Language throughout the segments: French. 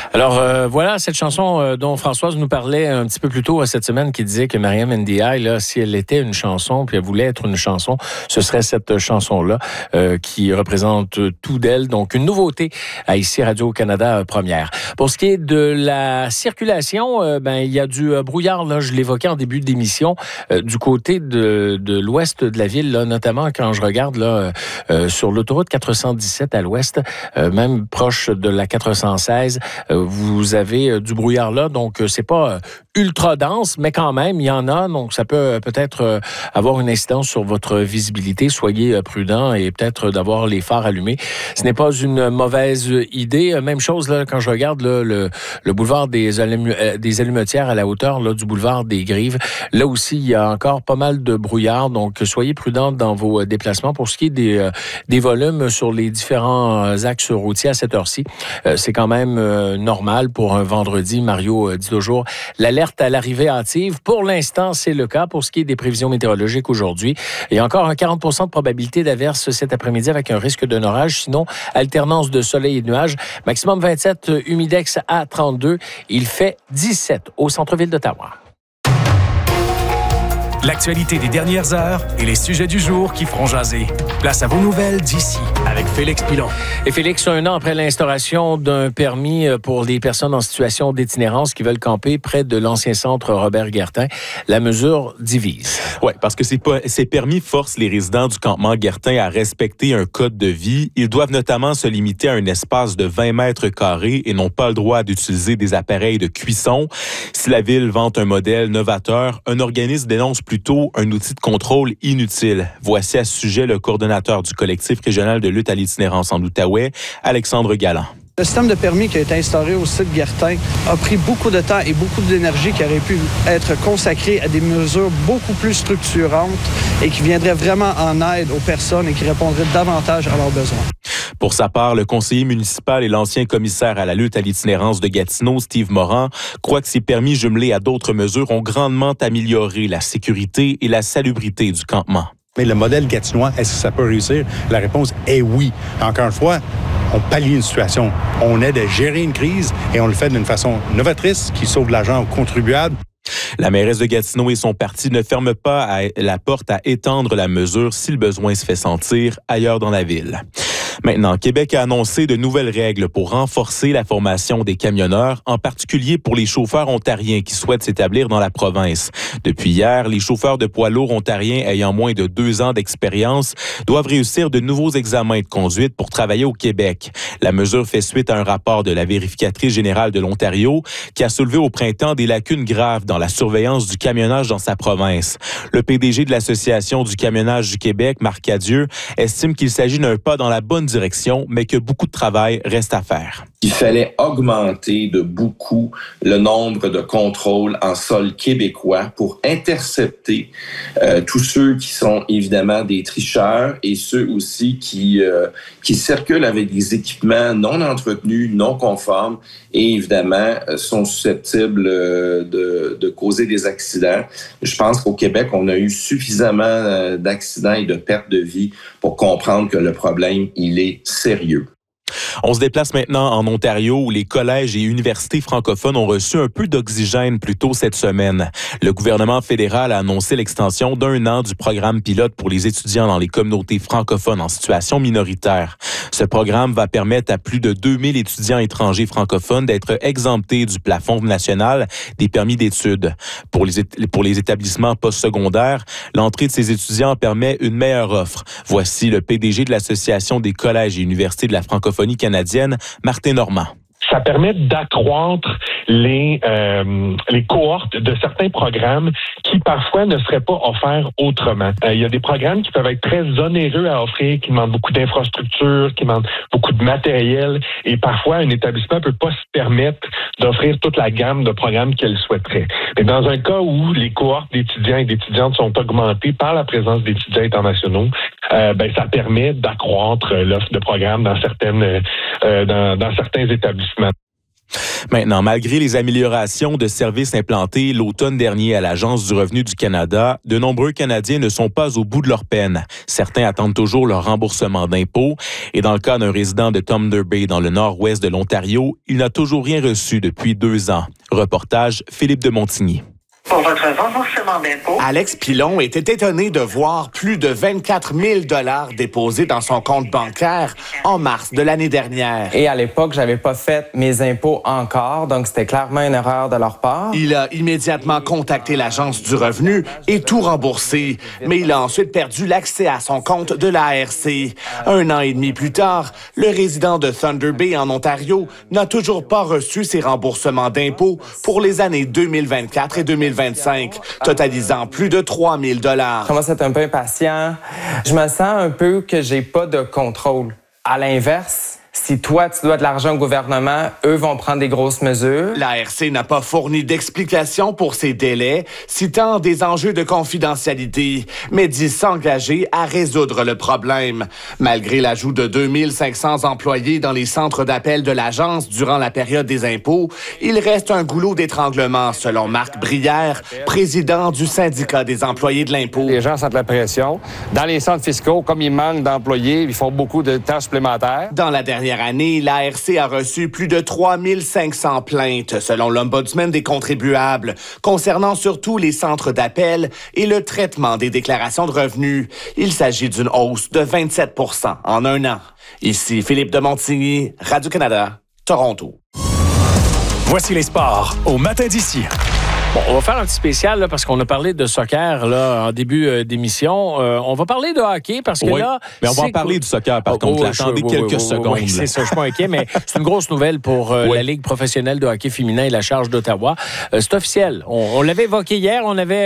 Alors, voilà cette chanson dont Françoise nous parlait un petit peu plus tôt cette semaine, qui disait que Mariam Ndiaye, là, si elle était une chanson, puis elle voulait être une chanson, ce serait cette chanson-là qui représente tout d'elle. Donc, une nouveauté à ici Radio-Canada première. Pour ce qui est de la circulation, il y a du brouillard, là, je l'évoquais en début d'émission, du côté de l'ouest de la ville, là, notamment quand je regarde là, sur l'autoroute 417 à l'ouest, même proche de la 416, vous avez du brouillard là, donc c'est pas ultra dense, mais quand même, il y en a, donc ça peut peut-être avoir une incidence sur votre visibilité. Soyez prudents et peut-être d'avoir les phares allumés. Ce n'est pas une mauvaise idée. Même chose là, quand je regarde là, le boulevard des Allumetières à la hauteur là, du boulevard des Grives. Là aussi, il y a encore pas mal de brouillard, donc soyez prudents dans vos déplacements. Pour ce qui est des volumes sur les différents axes routiers à cette heure-ci, c'est quand même normal pour un vendredi. Mario dit toujours l'alerte à l'arrivée hâtive. Pour l'instant, c'est le cas. Pour ce qui est des prévisions météorologiques aujourd'hui, il y a encore un 40 % de probabilité d'averse cet après-midi avec un risque d'un orage. Sinon, alternance de soleil et de nuages. Maximum 27, humidex à 32. Il fait 17 au centre-ville d'Ottawa. L'actualité des dernières heures et les sujets du jour qui feront jaser. Place à vos nouvelles d'ici avec Félix Pilon. Et Félix, un an après l'instauration d'un permis pour les personnes en situation d'itinérance qui veulent camper près de l'ancien centre Robert-Guertin, la mesure divise. Oui, parce que ces permis forcent les résidents du campement Guertin à respecter un code de vie. Ils doivent notamment se limiter à un espace de 20 mètres carrés et n'ont pas le droit d'utiliser des appareils de cuisson. Si la ville vante un modèle novateur, un organisme dénonce plutôt un outil de contrôle inutile. Voici à ce sujet le coordonnateur du collectif régional de lutte à l'itinérance en Outaouais, Alexandre Galland. Le système de permis qui a été instauré au site Guertin a pris beaucoup de temps et beaucoup d'énergie qui aurait pu être consacrée à des mesures beaucoup plus structurantes et qui viendraient vraiment en aide aux personnes et qui répondraient davantage à leurs besoins. Pour sa part, le conseiller municipal et l'ancien commissaire à la lutte à l'itinérance de Gatineau, Steve Morin, croit que ces permis jumelés à d'autres mesures ont grandement amélioré la sécurité et la salubrité du campement. Mais le modèle gatinois, est-ce que ça peut réussir? La réponse est oui. Encore une fois, on pallie une situation. On aide à gérer une crise et on le fait d'une façon novatrice qui sauve l'argent aux contribuables. La mairesse de Gatineau et son parti ne ferment pas la porte à étendre la mesure si le besoin se fait sentir ailleurs dans la ville. Maintenant, Québec a annoncé de nouvelles règles pour renforcer la formation des camionneurs, en particulier pour les chauffeurs ontariens qui souhaitent s'établir dans la province. Depuis hier, les chauffeurs de poids lourds ontariens ayant moins de 2 ans d'expérience doivent réussir de nouveaux examens de conduite pour travailler au Québec. La mesure fait suite à un rapport de la vérificatrice générale de l'Ontario qui a soulevé au printemps des lacunes graves dans la surveillance du camionnage dans sa province. Le PDG de l'Association du camionnage du Québec, Marc Cadieux, estime qu'il s'agit d'un pas dans la bonne direction, mais que beaucoup de travail reste à faire. Il fallait augmenter de beaucoup le nombre de contrôles en sol québécois pour intercepter tous ceux qui sont évidemment des tricheurs et ceux aussi qui circulent avec des équipements non entretenus, non conformes et évidemment sont susceptibles de causer des accidents. Je pense qu'au Québec, on a eu suffisamment d'accidents et de pertes de vie pour comprendre que le problème, il est sérieux. On se déplace maintenant en Ontario où les collèges et universités francophones ont reçu un peu d'oxygène plus tôt cette semaine. Le gouvernement fédéral a annoncé l'extension d'1 an du programme pilote pour les étudiants dans les communautés francophones en situation minoritaire. Ce programme va permettre à plus de 2000 étudiants étrangers francophones d'être exemptés du plafond national des permis d'études. Pour les établissements postsecondaires, l'entrée de ces étudiants permet une meilleure offre. Voici le PDG de l'Association des collèges et universités de la francophonie canadienne, Martin Normand. Ça permet d'accroître les cohortes de certains programmes qui parfois ne seraient pas offerts autrement. Il y a des programmes qui peuvent être très onéreux à offrir, qui demandent beaucoup d'infrastructures, qui demandent beaucoup de matériel et parfois un établissement ne peut pas se permettre d'offrir toute la gamme de programmes qu'elle souhaiterait. Mais dans un cas où les cohortes d'étudiants et d'étudiantes sont augmentées par la présence d'étudiants internationaux, ça permet d'accroître l'offre de programmes dans certains établissements. Maintenant, malgré les améliorations de services implantés l'automne dernier à l'Agence du revenu du Canada, de nombreux Canadiens ne sont pas au bout de leur peine. Certains attendent toujours leur remboursement d'impôts. Et dans le cas d'un résident de Thunder Bay, dans le nord-ouest de l'Ontario, il n'a toujours rien reçu depuis 2 ans. Reportage, Philippe de Montigny. Pour votre remboursement d'impôts, Alex Pilon était étonné de voir plus de 24 000 $ déposés dans son compte bancaire en mars de l'année dernière. Et à l'époque, j'avais pas fait mes impôts encore, donc c'était clairement une erreur de leur part. Il a immédiatement contacté l'Agence du revenu et tout remboursé, mais il a ensuite perdu l'accès à son compte de l'ARC. 1 an et demi plus tard, le résident de Thunder Bay en Ontario n'a toujours pas reçu ses remboursements d'impôts pour les années 2024 et 2025, totalisant plus de 3 000 $. Je commence à être un peu impatient. Je me sens un peu que j'ai pas de contrôle. À l'inverse, si toi, tu dois de l'argent au gouvernement, eux vont prendre des grosses mesures. L'ARC n'a pas fourni d'explication pour ces délais, citant des enjeux de confidentialité, mais dit s'engager à résoudre le problème. Malgré l'ajout de 2500 employés dans les centres d'appel de l'agence durant la période des impôts, il reste un goulot d'étranglement, selon Marc Brière, président du syndicat des employés de l'impôt. Les gens sentent la pression. Dans les centres fiscaux, comme il manque d'employés, ils font beaucoup de tâches supplémentaires. Dans la dernière année, l'ARC a reçu plus de 3500 plaintes, selon l'Ombudsman des contribuables, concernant surtout les centres d'appel et le traitement des déclarations de revenus. Il s'agit d'une hausse de 27 % en 1 an. Ici Philippe de Montigny, Radio-Canada, Toronto. Voici les sports au matin d'ici. Bon, on va faire un petit spécial là, parce qu'on a parlé de soccer là, en début d'émission. On va parler de hockey parce que là... Mais on va en parler du soccer, par contre. Attendez quelques secondes. Oui, c'est ça, je suis pas inquiet, mais c'est une grosse nouvelle pour la Ligue professionnelle de hockey féminin et la Charge d'Ottawa. C'est officiel. On l'avait évoqué hier.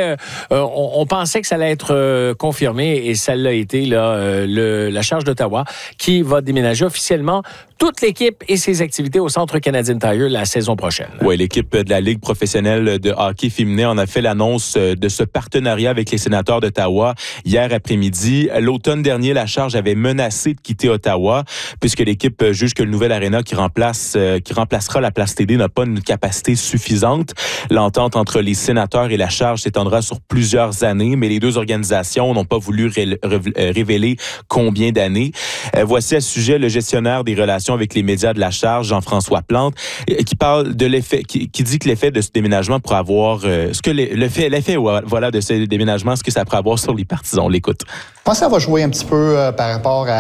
On pensait que ça allait être confirmé et ça l'a été, là, la Charge d'Ottawa qui va déménager officiellement toute l'équipe et ses activités au Centre Canadian Tire la saison prochaine. Oui, l'équipe de la Ligue professionnelle de hockey féminin en a fait l'annonce de ce partenariat avec les sénateurs d'Ottawa hier après-midi. L'automne dernier, la Charge avait menacé de quitter Ottawa puisque l'équipe juge que le nouvel aréna qui remplacera la Place TD n'a pas une capacité suffisante. L'entente entre les sénateurs et la Charge s'étendra sur plusieurs années, mais les deux organisations n'ont pas voulu révéler combien d'années. Voici à ce sujet le gestionnaire des relations avec les médias de la Charge, Jean-François Plante, qui parle de l'effet, qui dit que l'effet de ce déménagement pourrait avoir l'effet de ce déménagement, ce que ça pourrait avoir sur les partisans. On l'écoute. Je pense que ça va jouer un petit peu par rapport à